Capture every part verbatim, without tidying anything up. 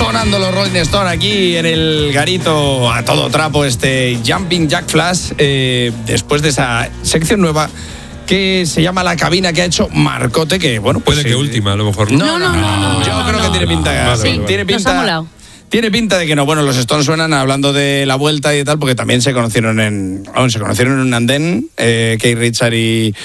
Sonando los Rolling Stone aquí en el garito a todo trapo, este Jumping Jack Flash, eh, después de esa sección nueva que se llama La Cabina, que ha hecho Marcote, que bueno, pues puede sí, que última, a lo mejor. No, no, no, no, no yo no, creo no, que tiene pinta, no, sí, no, no, tiene pinta. Nos ha molado. Tiene pinta de que no. Bueno, los Stones suenan hablando de la vuelta y tal, porque también se conocieron en, bueno, se conocieron en un andén, eh, Keith Richards y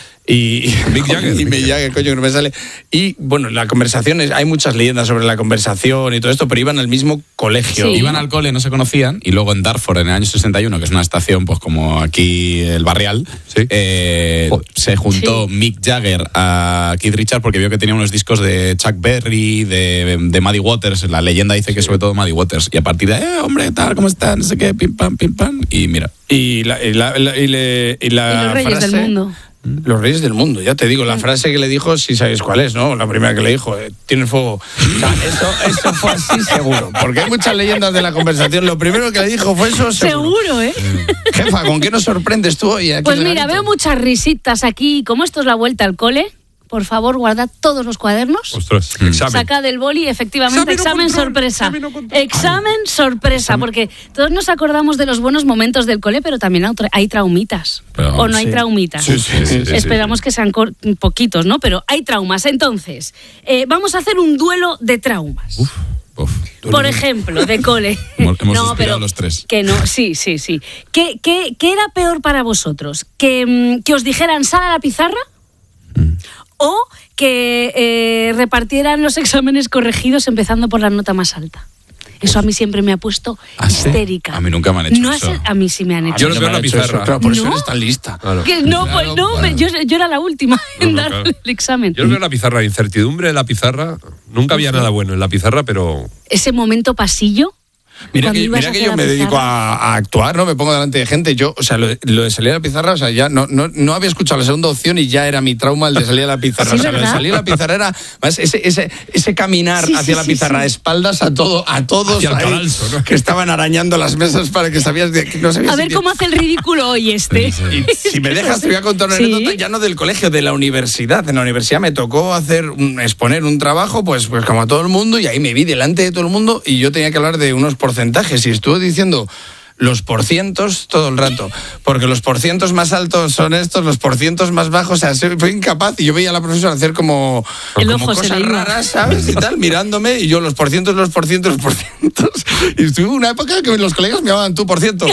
y Mick Jagger, y Mick Jagger, coño, que no me sale. Y bueno, la conversación es, hay muchas leyendas sobre la conversación y todo esto, pero iban al mismo colegio. Sí. Iban al cole, no se conocían, y luego en Dartford, en el año sesenta y uno, que es una estación pues como aquí el Barrial, sí. eh, se juntó sí. Mick Jagger a Keith Richards porque vio que tenía unos discos de Chuck Berry, de, de Muddy Waters. La leyenda dice que sobre todo Muddy Waters. Y a partir de, eh, hombre, tal, ¿cómo están? No sé qué, pim, pam, pim, pam. Y mira. Y la, y la, y la, y le, y la y los reyes frase, del mundo. Los reyes del mundo, ya te digo, la frase que le dijo, si sabéis cuál es, ¿no? La primera que le dijo, eh, tiene fuego. O sea, eso, eso fue así seguro, porque hay muchas leyendas de la conversación. Lo primero que le dijo fue eso seguro. Seguro, ¿eh? Jefa, ¿con qué nos sorprendes tú hoy aquí? Pues mira, veo muchas risitas aquí. Como esto es la vuelta al cole, por favor, guardad todos los cuadernos. Ostras, examen. Sacad el boli, efectivamente, examen, examen sorpresa. Examen, examen sorpresa, porque todos nos acordamos de los buenos momentos del cole, pero también hay traumitas. Pero, o no sí. hay traumitas. Sí, sí, sí, sí, Esperamos sí, sí. que sean poquitos, ¿no? Pero hay traumas. Entonces, eh, vamos a hacer un duelo de traumas. Uf. Uf, por ejemplo, de cole. Hemos no, pero los tres. Que no, sí, sí, sí. ¿Qué, qué, qué era peor para vosotros? ¿Que, que os dijeran sal a la pizarra? Mm. ¿O que eh, repartieran los exámenes corregidos empezando por la nota más alta? Eso a mí siempre me ha puesto ¿Ah, histérica. Sí? A mí nunca me han hecho no eso. Has, a mí sí me han hecho. Yo no veo la pizarra. Eso, claro, por ¿No? eso eres tan lista. Claro. Que no, claro, pues no, claro. me, yo, yo era la última no, en no, dar claro. el examen. Yo no veo la pizarra, la incertidumbre de la pizarra. Nunca había nada bueno en la pizarra, pero... Ese momento pasillo. Mira que, mira que yo me dedico a, a actuar, ¿no? Me pongo delante de gente. Yo, o sea, lo, lo de salir a la pizarra, o sea, ya no, no, no había escuchado la segunda opción y ya era mi trauma el de salir a la pizarra. ¿Sí, o sea, verdad? lo de salir a la pizarra era más ese, ese, ese caminar sí, hacia sí, la sí, pizarra, sí. espaldas a todo, a todos hacia el ahí, cadalso, ¿no? que estaban arañando las mesas para que sabías de, que no sabías A ver que... cómo hace el ridículo hoy este. Y si me dejas, te voy a contar una ¿Sí? anécdota ya no del colegio, de la universidad. En la universidad me tocó hacer un, exponer un trabajo, pues, pues como a todo el mundo, y ahí me vi delante de todo el mundo y yo tenía que hablar de unos porcentajes y estuve diciendo los porcientos todo el rato, porque los porcientos más altos son estos, los porcientos más bajos, o sea, fue incapaz y yo veía a la profesora hacer como, El como ojo se cosas le iba. raras, ¿sabes? Y tal, mirándome y yo los porcientos, los porcientos, los porcientos. Y estuve una época que los colegas me llamaban tú por ciento.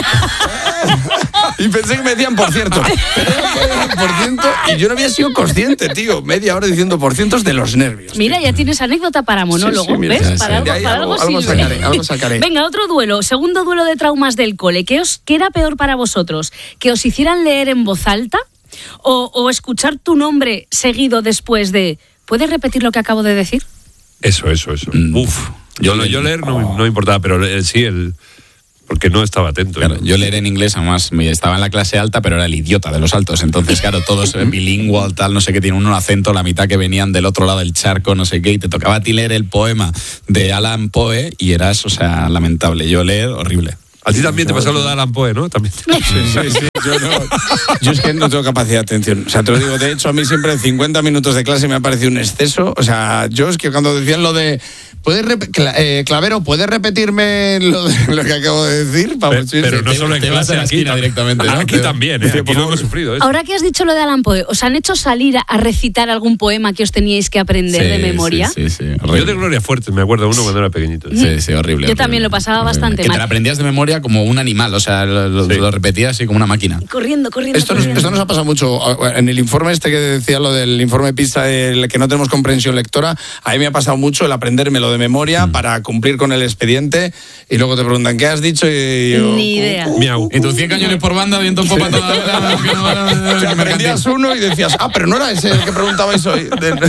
Y pensé que me decían por cierto. Por ciento, y yo no había sido consciente, tío. Media hora diciendo por cientos de los nervios. Mira, tío. ya tienes anécdota para monólogo, Sí, sí, mira, ¿ves? sí, Para sí. algo, De ahí para algo- algo algo sirve. sacaré, algo sacaré. Venga, otro duelo. Segundo duelo de traumas del cole. ¿Qué, os, qué era peor para vosotros? ¿Que os hicieran leer en voz alta? ¿O, o escuchar tu nombre seguido después de... ¿Puedes repetir lo que acabo de decir? Eso, eso, eso. Mm. Uf. Yo, lo- yo leer no, no me importaba, pero el- sí, el... Porque no estaba atento. Claro, ¿no? yo leer en inglés, además, me- estaba en la clase alta, pero era el idiota de los altos. Entonces, claro, todos eh, bilingüe, tal, no sé qué, tiene un acento, la mitad que venían del otro lado del charco, no sé qué, y te tocaba a ti leer el poema de Alan Poe y eras, o sea, lamentable. Yo leer, horrible. A ti también te pasó lo de Alan Poe, ¿no? También. Sí, sí, sí. Yo, no, yo es que no tengo capacidad de atención. O sea, te lo digo, de hecho, a mí siempre cincuenta minutos de clase me ha parecido un exceso. O sea, yo es que cuando decían lo de... ¿Puedes rep- Cla- eh, Clavero, ¿puedes repetirme lo, de, lo que acabo de decir? Vamos, Pero, pero no te- solo en te vas clase, a la aquí, esquina tam- directamente, ¿no? Aquí Te- también, ¿eh? Dice, Aquí por no favor. hemos sufrido eso. Ahora que has dicho lo de Alan Poe, ¿os han hecho salir a, a recitar algún poema que os teníais que aprender Sí, de memoria? Sí, sí, sí, Yo horrible. de Gloria Fuertes me acuerdo uno cuando era pequeñito. Sí, sí, horrible. Yo horrible. también lo pasaba Horrible. bastante Que mal. te lo aprendías de memoria como un animal, o sea, lo, lo- Sí. lo repetías así como una máquina. Corriendo, corriendo, Esto nos, corriendo. esto nos ha pasado mucho. En el informe este que decía lo del informe PISA, el que no tenemos comprensión lectora, a mí me ha pasado mucho el aprendérmelo de memoria Mm. para cumplir con el expediente y luego te preguntan ¿qué has dicho? Y yo, Ni idea. Miau. Y tus cien cañones por banda, viento en popa toda la que no van a- O sea, aprendías uno y decías, ah, pero no era ese el que preguntabais hoy.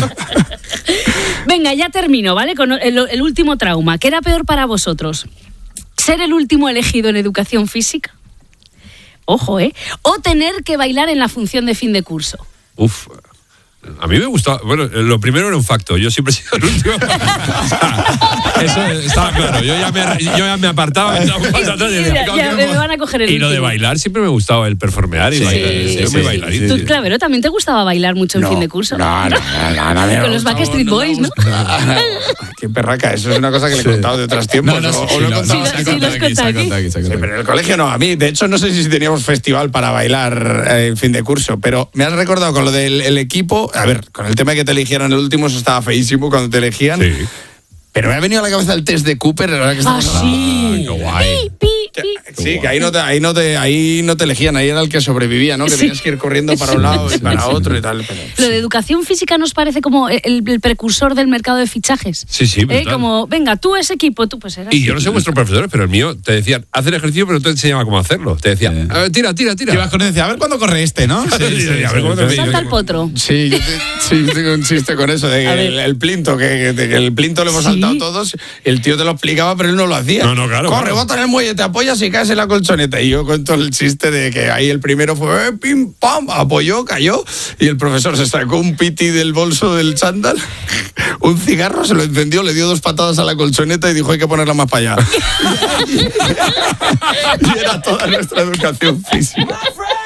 Venga, ya termino, ¿vale? Con el, el último trauma. ¿Qué era peor para vosotros? ¿Ser el último elegido en educación física? Ojo, ¿eh? O tener que bailar en la función de fin de curso. Uf. A mí me gustaba. Bueno, lo primero era un facto. Yo siempre he sido el último. Eso estaba claro. Yo ya me, yo ya me apartaba. Me echaba un paso atrás y decía, Ya, ya, me van a coger el y lo de último. bailar siempre me gustaba el performear y Sí, bailar. sí, Yo sí, muy sí, bailarín. Tú, Clavero, también te gustaba bailar mucho en fin de curso. No, no, no, no, no, Con los Backstreet Boys, ¿no? Qué perraca, eso es una cosa que le he contado de otros tiempos. No, no, o- sí, o lo he no, contado. Sí, no, se ha sí, contado los aquí, se ha contado contado aquí, se ha Sí, contado pero en el colegio no. A mí, de hecho, no sé si teníamos festival para bailar eh, en fin de curso, pero me has recordado con lo del el equipo. A ver, con el tema de que te eligieran el último, eso estaba feísimo cuando te elegían. Sí. Pero me ha venido a la cabeza el test de Cooper. La verdad que Ah, estamos- sí. qué guay. Pi, pi, pi. Sí, que ahí no, te, ahí, no te, ahí no te elegían, ahí era el que sobrevivía, ¿no? Que Sí. tenías que ir corriendo para un lado y para otro y tal. Pero, Lo de educación física nos parece como el, el precursor del mercado de fichajes. Sí, sí, ¿Eh? brutal. Como, venga, tú ese equipo, tú pues eras. Y yo no sé vuestros profesores, pero el mío te decían, haz el ejercicio, pero no te enseñaba cómo hacerlo. Te decía, Sí. a ver, tira, tira, tira. Ibas con él y decía, a ver cuándo corre este, ¿no? Sí, sí, sí, a ver cómo te sí. Salta al potro. sí, yo, te- sí, yo tengo un chiste con eso, de A que ver. el, el plinto, que, de que el plinto lo hemos Sí. saltado todos, el tío te lo explicaba, pero él no lo hacía. No, no, claro, Corre, claro. bota en el muelle, te apoyas y caes en la colchoneta. Y yo cuento el chiste de que ahí el primero fue, eh, pim, pam, apoyó, cayó, y el profesor se sacó un piti del bolso del chándal, un cigarro, se lo encendió, le dio dos patadas a la colchoneta y dijo, hay que ponerla más para allá. Y era toda nuestra educación física.